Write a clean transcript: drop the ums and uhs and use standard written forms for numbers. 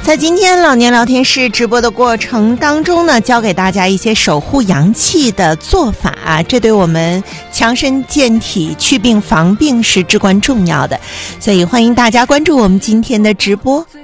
在今天老年聊天室直播的过程当中呢，教给大家一些守护阳气的做法，这对我们强身健体、祛病防病是至关重要的，所以欢迎大家关注我们今天的直播。